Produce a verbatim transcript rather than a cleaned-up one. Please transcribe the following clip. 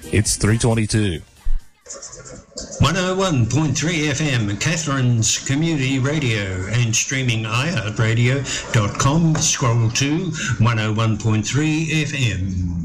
It's three twenty-two. one oh one point three F M, Catherine's Community Radio, and streaming i heart radio dot com. Scroll to one oh one point three F M.